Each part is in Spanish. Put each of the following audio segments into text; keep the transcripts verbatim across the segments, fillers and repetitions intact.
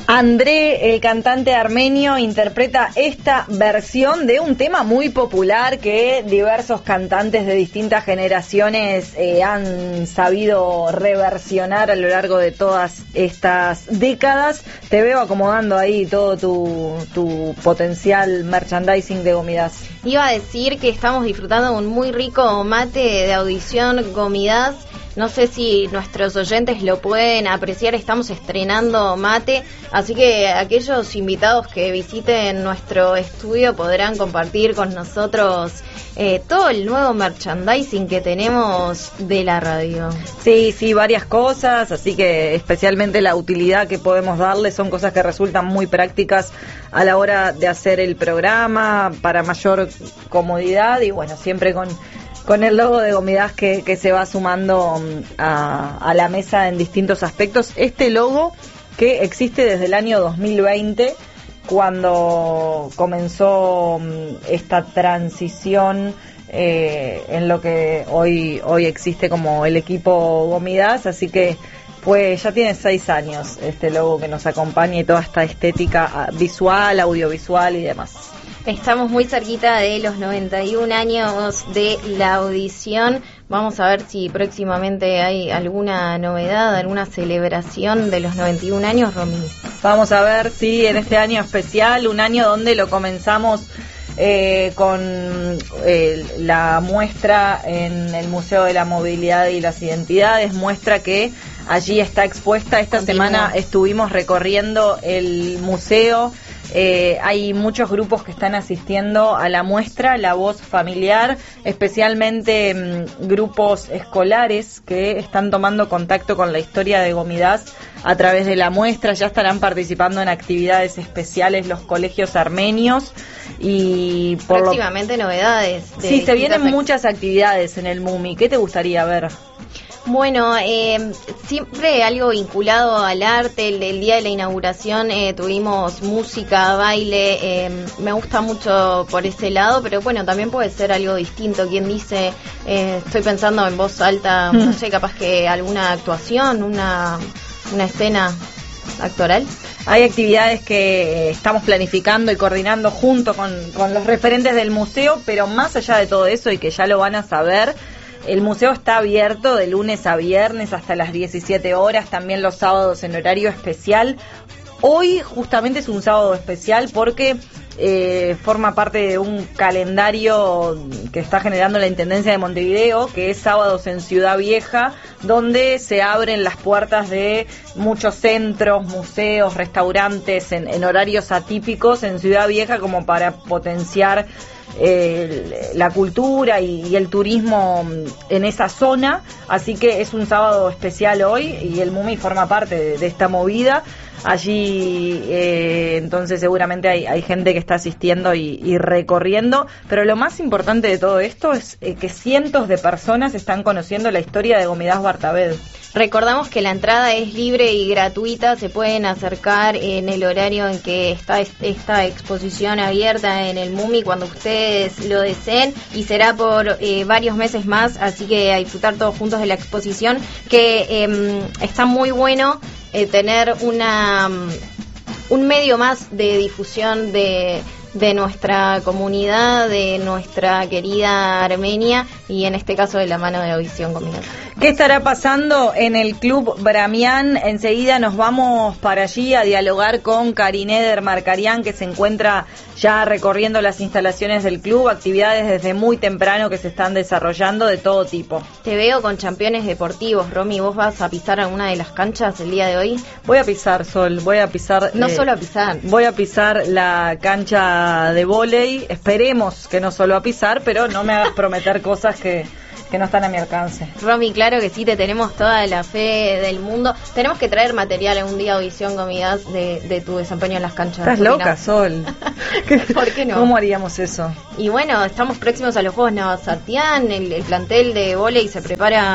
André, el cantante armenio, interpreta esta versión de un tema muy popular que diversos cantantes de distintas generaciones eh, han sabido reversionar a lo largo de todas estas décadas. Te veo acomodando ahí todo tu, tu potencial merchandising de Gomidas. Iba a decir que estamos disfrutando de un muy rico mate de Audición Gomidas. No sé si nuestros oyentes lo pueden apreciar, estamos estrenando mate, así que aquellos invitados que visiten nuestro estudio podrán compartir con nosotros eh, todo el nuevo merchandising que tenemos de la radio. Sí, sí, varias cosas, así que especialmente la utilidad que podemos darle son cosas que resultan muy prácticas a la hora de hacer el programa, para mayor comodidad y bueno, siempre con... con el logo de Gomidas que, que se va sumando a, a la mesa en distintos aspectos. Este logo que existe desde el año dos mil veinte, cuando comenzó esta transición eh, en lo que hoy, hoy existe como el equipo Gomidas, así que pues ya tiene seis años este logo que nos acompaña y toda esta estética visual, audiovisual y demás. Estamos muy cerquita de los noventa y un años de la audición. Vamos a ver si próximamente hay alguna novedad, alguna celebración de los noventa y un años, Romy. Vamos a ver si en este año especial, un año donde lo comenzamos eh, con eh, la muestra en el Museo de la Movilidad y las Identidades, muestra que allí está expuesta. Esta Continúa. semana estuvimos recorriendo el museo. Eh, hay muchos grupos que están asistiendo a la muestra La Voz Familiar, especialmente mmm, grupos escolares que están tomando contacto con la historia de Gomidas a través de la muestra. Ya estarán participando en actividades especiales los colegios armenios y por próximamente lo... novedades. Sí, se vienen ex... muchas actividades en el MUMI. ¿Qué te gustaría ver? Bueno, eh, siempre algo vinculado al arte. El, el día de la inauguración eh, tuvimos música, baile, eh, me gusta mucho por ese lado, pero bueno, también puede ser algo distinto. Quien dice, eh, estoy pensando en voz alta, no sé, capaz que alguna actuación, una, una escena actoral. Hay actividades que estamos planificando y coordinando junto con, con los referentes del museo, pero más allá de todo eso y que ya lo van a saber, el museo está abierto de lunes a viernes hasta las diecisiete horas, también los sábados en horario especial. Hoy justamente es un sábado especial porque eh, forma parte de un calendario que está generando la Intendencia de Montevideo, que es Sábados en Ciudad Vieja, donde se abren las puertas de muchos centros, museos, restaurantes en, en horarios atípicos en Ciudad Vieja, como para potenciar Eh, la cultura y, y el turismo en esa zona, así que es un sábado especial hoy y el MUMI forma parte de, de esta movida. Allí eh, entonces seguramente hay, hay gente que está asistiendo y, y recorriendo, pero lo más importante de todo esto es eh, que cientos de personas están conociendo la historia de Gomidas Bartabed. Recordamos que la entrada es libre y gratuita, se pueden acercar en el horario en que está esta exposición abierta en el MUMI cuando ustedes lo deseen, y será por eh, varios meses más, así que a disfrutar todos juntos de la exposición, que eh, está muy bueno eh, tener una un medio más de difusión de de nuestra comunidad, de nuestra querida Armenia, y en este caso de la mano de Audición Gomidas. ¿Qué estará pasando en el Club Bramián? Enseguida nos vamos para allí a dialogar con Karineder Markarian, que se encuentra ya recorriendo las instalaciones del club, actividades desde muy temprano que se están desarrollando de todo tipo. Te veo con Championes Deportivos, Romy. ¿Vos vas a pisar alguna de las canchas el día de hoy? Voy a pisar, Sol, voy a pisar... No eh, solo a pisar. Voy a pisar la cancha de vóley, esperemos que no solo a pisar, pero no me hagas prometer cosas que... que no están a mi alcance. Romy, claro que sí, te tenemos toda la fe del mundo. Tenemos que traer material en un día Audición Gomidas de, de tu desempeño en las canchas. Estás loca, no? Sol. ¿Por qué no? ¿Cómo haríamos eso? Y bueno, estamos próximos a los Juegos Navasatián, el, el plantel de vóley se prepara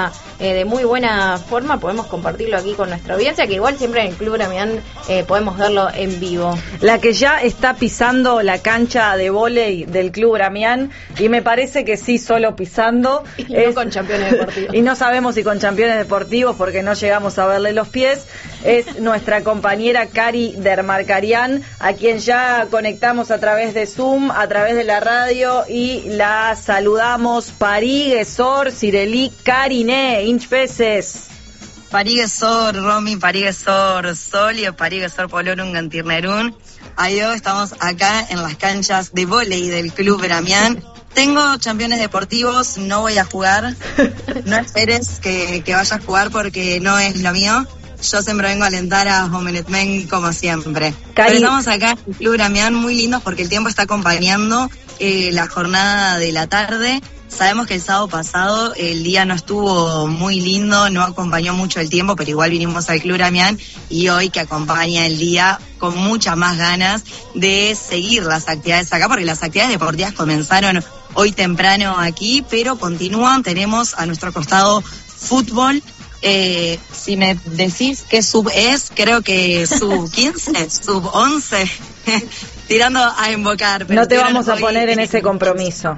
eh, de muy buena forma, podemos compartirlo aquí con nuestra audiencia, que igual siempre en el Club Bramián eh, podemos verlo en vivo. La que ya está pisando la cancha de vóley del Club Bramián, y me parece que sí, solo pisando. Y es, no con Campeones Deportivos. Y no sabemos si con Campeones Deportivos, porque no llegamos a verle los pies. Es nuestra compañera Cari Dermarcarian, a quien ya conectamos a través de Zoom, a través de la radio, y la saludamos. Pariguesor, Cirelí, Cariné, Inch Peces. Pariguesor, Romy, Pariguesor, Solio, Pariguesor, Polorun, Gantirnerun. Ayo, estamos acá en las canchas de vóley del Club Bramián. Tengo Campeones Deportivos, no voy a jugar. No esperes que, que vaya a jugar porque no es lo mío. Yo siempre vengo a alentar a Homenet Men como siempre. Cari... Pero estamos acá en el Club Bramián muy lindos porque el tiempo está acompañando eh, la jornada de la tarde. Sabemos que el sábado pasado el día no estuvo muy lindo, no acompañó mucho el tiempo, pero igual vinimos al Club Bramián y hoy que acompaña el día con muchas más ganas de seguir las actividades acá, porque las actividades deportivas comenzaron hoy temprano aquí, pero continúan. Tenemos a nuestro costado fútbol. Eh, si me decís qué sub es, creo que sub quince, sub once, tirando a invocar. Pero no te vamos a poner en ese compromiso.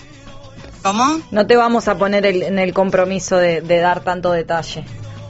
¿Cómo? No te vamos a poner el, en el compromiso de, de dar tanto detalle.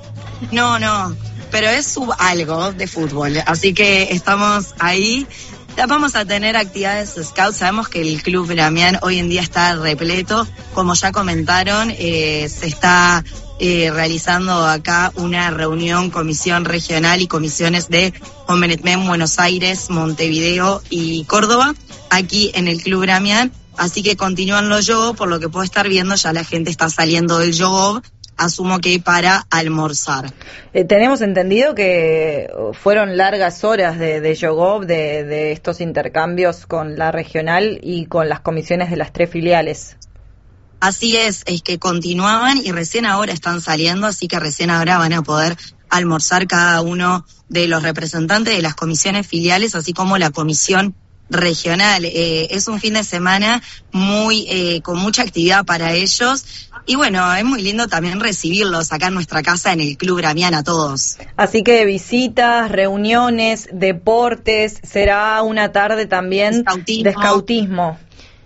No, no, pero es sub algo de fútbol, así que estamos ahí. Ya vamos a tener actividades scout. Sabemos que el Club Bramián hoy en día está repleto. Como ya comentaron, eh, se está eh, realizando acá una reunión, comisión regional y comisiones de Homenet Men, Buenos Aires, Montevideo y Córdoba, aquí en el Club Bramián. Así que continúan los yogo, por lo que puedo estar viendo, ya la gente está saliendo del yogo, asumo que para almorzar. Eh, tenemos entendido que fueron largas horas de, de yogo, de, de estos intercambios con la regional y con las comisiones de las tres filiales. Así es, es que continuaban y recién ahora están saliendo, así que recién ahora van a poder almorzar cada uno de los representantes de las comisiones filiales, así como la comisión regional. Eh, es un fin de semana muy eh, con mucha actividad para ellos y bueno, es muy lindo también recibirlos acá en nuestra casa en el Club Bramián a todos. Así que visitas, reuniones, deportes, será una tarde también Escautismo. de escautismo.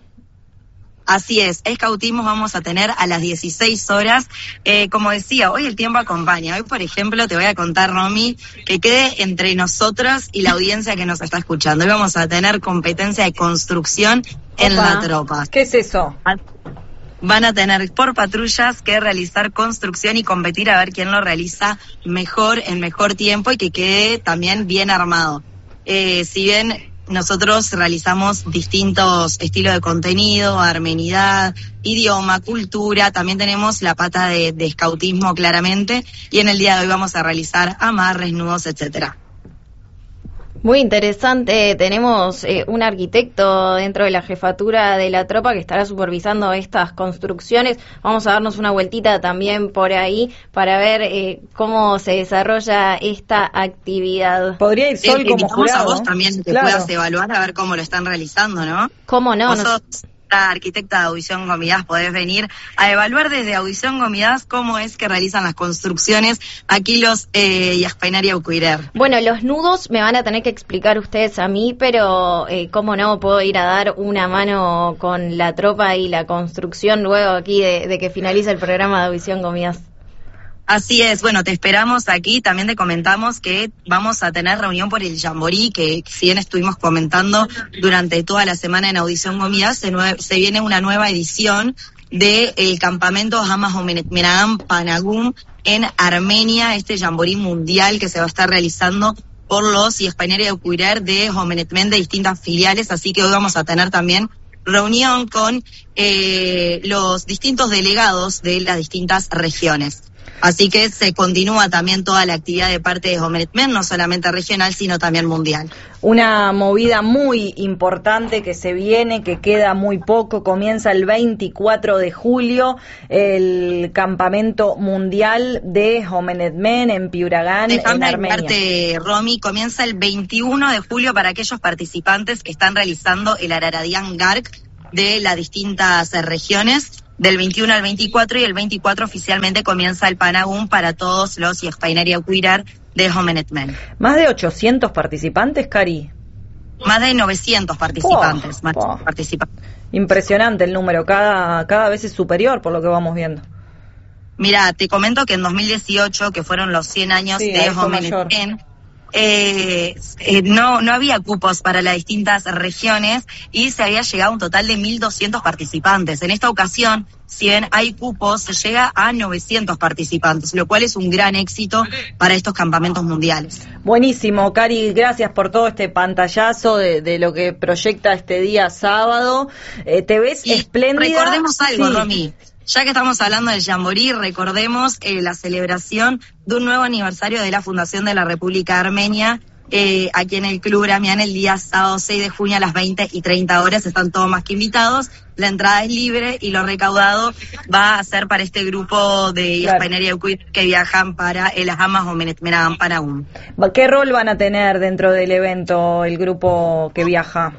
Así es, escautismo vamos a tener a las dieciséis horas. Eh, como decía, hoy el tiempo acompaña. Hoy, por ejemplo, te voy a contar, Romy, que quede entre nosotros y la audiencia que nos está escuchando. Hoy vamos a tener competencia de construcción en Opa, la tropa. ¿Qué es eso? Van a tener por patrullas que realizar construcción y competir a ver quién lo realiza mejor, en mejor tiempo y que quede también bien armado. Eh, si bien nosotros realizamos distintos estilos de contenido, armenidad, idioma, cultura, también tenemos la pata de, de escautismo claramente, y en el día de hoy vamos a realizar amarres, nudos, etcétera. Muy interesante, tenemos eh, un arquitecto dentro de la jefatura de la tropa que estará supervisando estas construcciones. Vamos a darnos una vueltita también por ahí para ver eh, cómo se desarrolla esta actividad. Podría ir Sol eh, como jurado. A vos también que claro. puedas evaluar a ver cómo lo están realizando, ¿no? ¿Cómo no? Vos Nos... sos la arquitecta de Audición Gomidas, podés venir a evaluar desde Audición Gomidas cómo es que realizan las construcciones Aquilos eh, y Aspainaria Ucuirer. Bueno, los nudos me van a tener que explicar ustedes a mí, pero eh, cómo no, puedo ir a dar una mano con la tropa y la construcción luego aquí de, de que finalice el programa de Audición Gomidas. Así es, bueno, te esperamos aquí, también te comentamos que vamos a tener reunión por el Jamboree, que si bien estuvimos comentando durante toda la semana en Audición Gomidas, se, nue- se viene una nueva edición del campamento Hamas Homenet Men Panagum en Armenia, este Jamboree mundial que se va a estar realizando por los y Españoles de Ucuirer de Homenet Men de distintas filiales, así que hoy vamos a tener también reunión con eh, los distintos delegados de las distintas regiones. Así que se continúa también toda la actividad de parte de Homenet Men, no solamente regional, sino también mundial. Una movida muy importante que se viene, que queda muy poco, comienza el veinticuatro de julio, el campamento mundial de Homenet Men en Piuragán, Dejame en Armenia. Dejame Romy, comienza el veintiuno de julio para aquellos participantes que están realizando el Araradian Garc de las distintas regiones. del veintiuno al veinticuatro, y el veinticuatro oficialmente comienza el Panagún para todos los Yespaineria Cuirar de Homenetmen. Más de ochocientos participantes, Cari. Más de novecientos participantes. Oh, más oh. participantes. Impresionante el número, cada, cada vez es superior por lo que vamos viendo. Mira, te comento que en dos mil dieciocho, que fueron los cien años sí, de Homenetmen, Eh, eh, no, no había cupos para las distintas regiones y se había llegado a un total de mil doscientos participantes. En esta ocasión, si bien hay cupos, se llega a novecientos participantes, lo cual es un gran éxito para estos campamentos mundiales. Buenísimo, Cari, gracias por todo este pantallazo de, de lo que proyecta este día sábado. Eh, te ves y espléndida. Recordemos algo, sí. Romy. Ya que estamos hablando del Jamboree, recordemos eh, la celebración de un nuevo aniversario de la Fundación de la República Armenia, eh, aquí en el Club Bramián el día sábado seis de junio a las veinte y treinta horas. Están todos más que invitados, la entrada es libre y lo recaudado va a ser para este grupo de Yespaineria que viajan para el Ahamas o Menetmenagam Panagún. ¿Qué rol van a tener dentro del evento el grupo que viaja?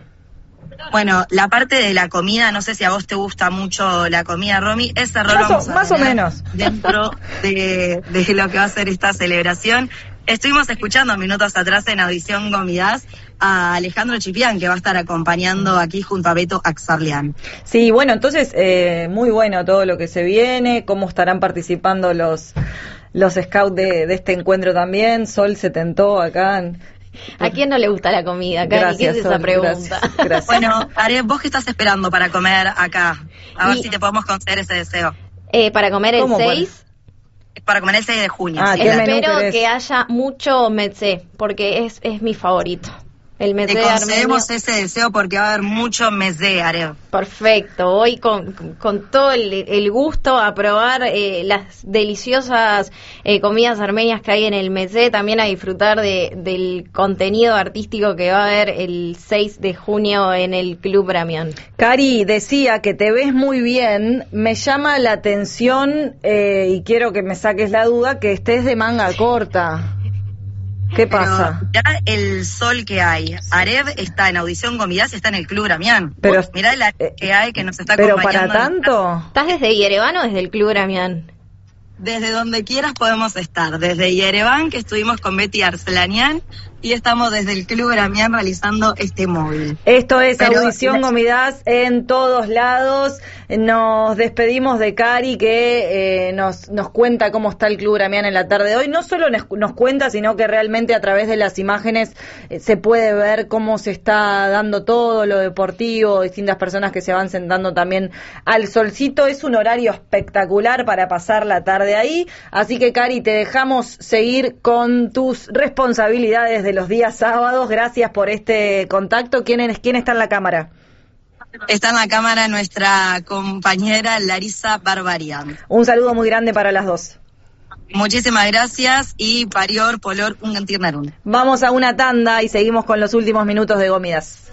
Bueno, la parte de la comida, no sé si a vos te gusta mucho la comida, Romy, ese rol más vamos o, a más o menos dentro de, de lo que va a ser esta celebración. Estuvimos escuchando minutos atrás en Audición Gomidas a Alejandro Chipián, que va a estar acompañando aquí junto a Beto Axarlián. Sí, bueno, entonces eh, muy bueno todo lo que se viene, cómo estarán participando los los scouts de, de este encuentro también. Sol se tentó acá en... ¿A quién no le gusta la comida? Cari? ¿Qué es esa Sol, pregunta? Gracias, gracias. Bueno, Are, ¿vos qué estás esperando para comer acá? A ver y, si te podemos conceder ese deseo. Eh, ¿Para comer el seis? Para, para comer el seis de junio. Ah, sí, espero que haya mucho metzé, porque es, es mi favorito. El metzé te concedemos armenio. ese deseo porque va a haber mucho metzé, Are. Perfecto, hoy con, con todo el, el gusto a probar eh, las deliciosas eh, comidas armenias que hay en el metzé, también a disfrutar de, del contenido artístico que va a haber el seis de junio en el Club Bramián. Cari, decía que te ves muy bien, me llama la atención eh, y quiero que me saques la duda que estés de manga corta. ¿Qué pasa? Pero mirá el sol que hay. Arev está en Audición Gomidas y está en el Club Bramián. Pero, Vos mirá el eh, que hay que nos está pero acompañando. ¿Pero para tanto? ¿Estás desde Yerevan o desde el Club Bramián? Desde donde quieras podemos estar. Desde Yerevan, que estuvimos con Betty Arcelanian, y estamos desde el Club Bramián realizando este móvil. Esto es Pero, Audición la... Gomidas en todos lados. Nos despedimos de Cari, que eh, nos, nos cuenta cómo está el Club Bramián en la tarde de hoy. No solo nos, nos cuenta, sino que realmente a través de las imágenes eh, se puede ver cómo se está dando todo lo deportivo, distintas personas que se van sentando también al solcito. Es un horario espectacular para pasar la tarde ahí. Así que, Cari, te dejamos seguir con tus responsabilidades de los días sábados. Gracias por este contacto. ¿Quién, es, quién está en la cámara? Está en la cámara nuestra compañera Larisa Barbarian. Un saludo muy grande para las dos. Muchísimas gracias y parior polor un gantirnarun. Vamos a una tanda y seguimos con los últimos minutos de Gomidas.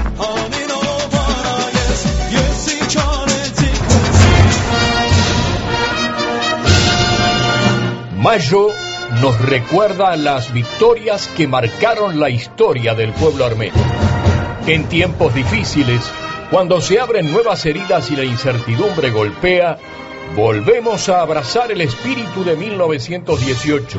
Mayo nos recuerda las victorias que marcaron la historia del pueblo armenio. En tiempos difíciles, cuando se abren nuevas heridas y la incertidumbre golpea, volvemos a abrazar el espíritu de mil novecientos dieciocho.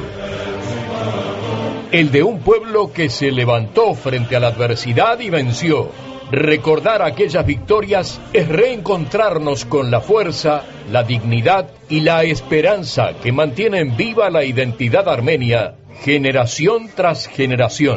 El de un pueblo que se levantó frente a la adversidad y venció. Recordar aquellas victorias es reencontrarnos con la fuerza, la dignidad y la esperanza que mantienen viva la identidad armenia, generación tras generación.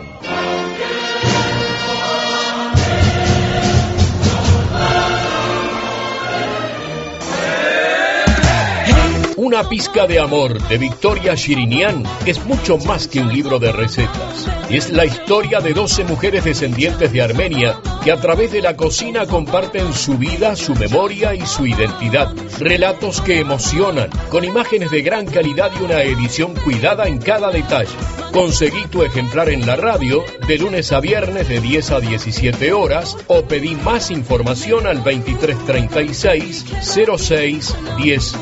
Una pizca de amor de Victoria Shirinian es mucho más que un libro de recetas. Es la historia de doce mujeres descendientes de Armenia que a través de la cocina comparten su vida, su memoria y su identidad. Relatos que emocionan, con imágenes de gran calidad y una edición cuidada en cada detalle. Conseguí tu ejemplar en la radio de lunes a viernes de diez a diecisiete horas o pedí más información al veintitrés treinta y seis cero seis diez.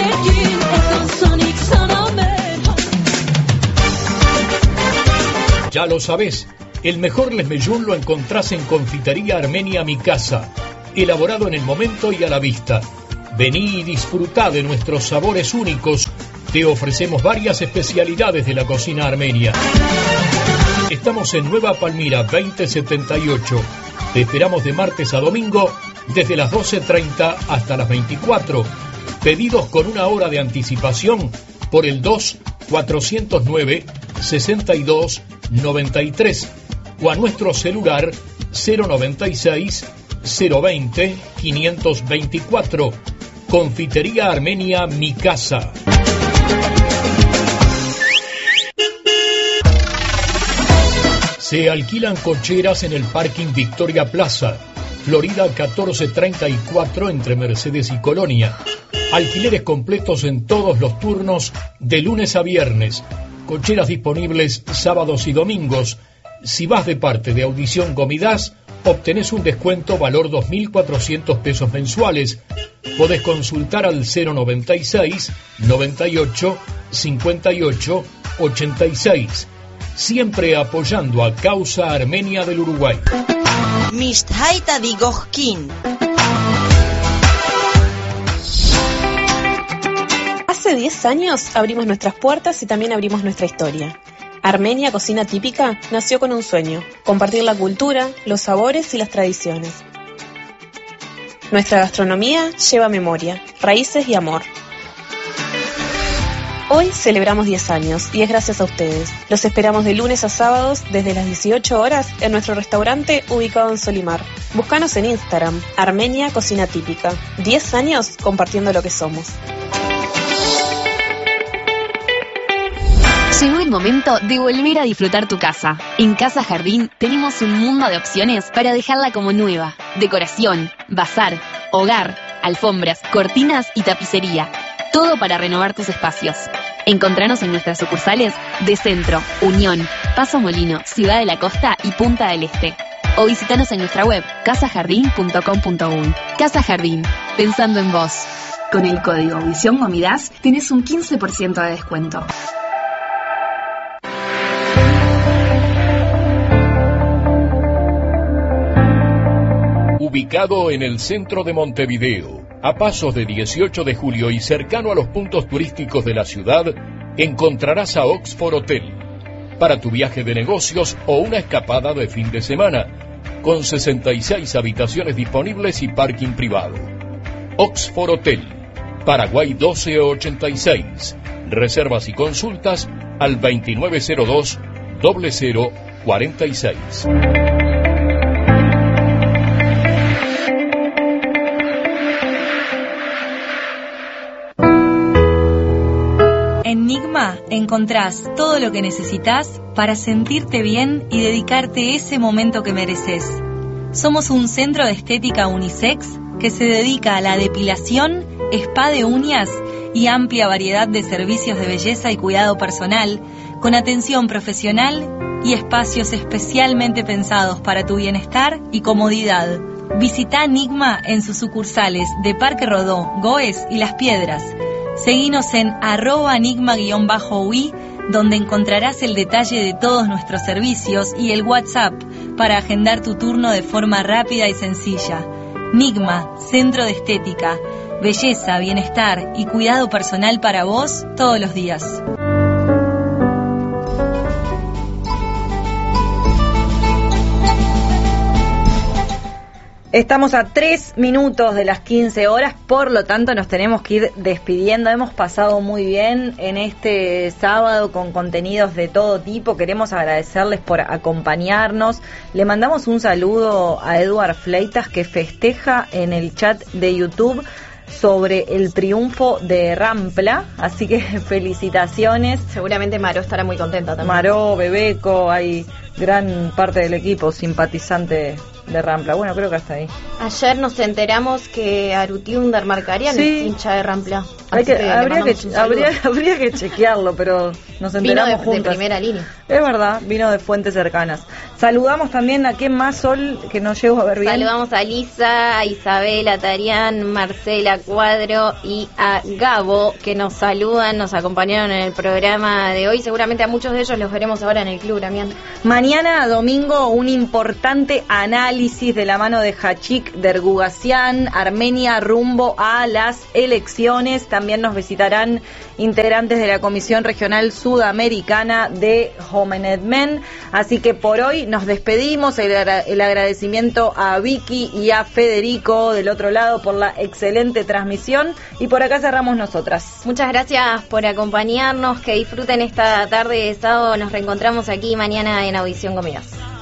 Ya lo sabés, el mejor lesmellún lo encontrás en Confitería Armenia Mi Casa, elaborado en el momento y a la vista. Vení y disfrutá de nuestros sabores únicos. Te ofrecemos varias especialidades de la cocina armenia. Estamos en Nueva Palmira veinte setenta y ocho. Te esperamos de martes a domingo desde las doce treinta hasta las veinticuatro. Pedidos con una hora de anticipación por el dos cuatrocientos nueve sesenta y dos noventa y tres o a nuestro celular cero noventa y seis cero veinte quinientos veinticuatro. Confitería Armenia Mi Casa. Se alquilan cocheras en el parking Victoria Plaza, Florida catorce treinta y cuatro entre Mercedes y Colonia. Alquileres completos en todos los turnos de lunes a viernes. Cocheras disponibles sábados y domingos. Si vas de parte de Audición Gomidas, obtenés un descuento valor dos mil cuatrocientos pesos mensuales. Podés consultar al cero noventa y seis noventa y ocho cincuenta y ocho ochenta y seis. Siempre apoyando a Causa Armenia del Uruguay. Mishtaita Digojkin. Hace diez años abrimos nuestras puertas y también abrimos nuestra historia. Armenia Cocina Típica nació con un sueño: compartir la cultura, los sabores y las tradiciones. Nuestra gastronomía lleva memoria, raíces y amor. Hoy celebramos diez años y es gracias a ustedes. Los esperamos de lunes a sábados desde las dieciocho horas en nuestro restaurante ubicado en Solimar. Búscanos en Instagram, Armenia Cocina Típica. diez años compartiendo lo que somos. Llegó el momento de volver a disfrutar tu casa. En Casa Jardín tenemos un mundo de opciones para dejarla como nueva. Decoración, bazar, hogar, alfombras, cortinas y tapicería. Todo para renovar tus espacios. Encontranos en nuestras sucursales de Centro, Unión, Paso Molino, Ciudad de la Costa y Punta del Este. O visitanos en nuestra web casa jardín punto com punto uy. Casa Jardín, pensando en vos. Con el código Audición Gomidas tenés un quince por ciento de descuento. Ubicado en el centro de Montevideo, a pasos de dieciocho de julio y cercano a los puntos turísticos de la ciudad, encontrarás a Oxford Hotel para tu viaje de negocios o una escapada de fin de semana, con sesenta y seis habitaciones disponibles y parking privado. Oxford Hotel, Paraguay doce ochenta y seis. Reservas y consultas al veintinueve cero dos cero cero cuarenta y seis. En Nigma encontrás todo lo que necesitas para sentirte bien y dedicarte ese momento que mereces. Somos un centro de estética unisex que se dedica a la depilación, spa de uñas y amplia variedad de servicios de belleza y cuidado personal, con atención profesional y espacios especialmente pensados para tu bienestar y comodidad. Visita Nigma en sus sucursales de Parque Rodó, Goes y Las Piedras. Seguinos en arroba enigma-ui, donde encontrarás el detalle de todos nuestros servicios y el WhatsApp para agendar tu turno de forma rápida y sencilla. Nigma, Centro de Estética, belleza, bienestar y cuidado personal para vos todos los días. Estamos a tres minutos de las quince horas, por lo tanto nos tenemos que ir despidiendo. Hemos pasado muy bien en este sábado con contenidos de todo tipo. Queremos agradecerles por acompañarnos. Le mandamos un saludo a Eduard Fleitas, que festeja en el chat de YouTube sobre el triunfo de Rampla, así que felicitaciones. Seguramente Maró estará muy contenta también. Maró, Bebeco, hay gran parte del equipo simpatizante de Rampla. Bueno, creo que hasta ahí. Ayer nos enteramos que Arutiún Darmarcarian sí. es hincha de Rampla. Hay que, que habría, que, habría, habría que chequearlo, pero nos enteramos vino de, juntas. de primera línea. Es verdad, vino de fuentes cercanas. Saludamos también a quién más, Sol, que no llego a ver bien. Saludamos a Lisa, a Isabel, a Tarián, Marcela Cuadro y a Gabo, que nos saludan, nos acompañaron en el programa de hoy. Seguramente a muchos de ellos los veremos ahora en el Club Bramián. Mañana, domingo, un importante análisis de la mano de Hachik Dergugasyan, Armenia rumbo a las elecciones. También nos visitarán integrantes de la Comisión Regional Sudamericana de Homenedmen. Así que por hoy nos despedimos. El, el agradecimiento a Vicky y a Federico del otro lado por la excelente transmisión. Y por acá cerramos nosotras. Muchas gracias por acompañarnos. Que disfruten esta tarde de sábado. Nos reencontramos aquí mañana en Audición Comidas.